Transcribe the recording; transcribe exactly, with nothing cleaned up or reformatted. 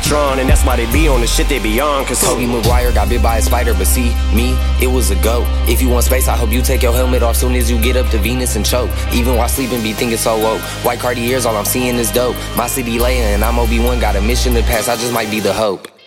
Tron, and that's why they be on the shit they be on. Cause Tobey Maguire got bit by a spider, but see, me, it was a goat. If you want space, I hope you take your helmet off soon as you get up to Venus and choke. Even while sleeping, be thinking so woke. White Cartiers, all I'm seeing is dope. My city laying, and I'm Obi-Wan, got a mission to pass, I just might be the hope.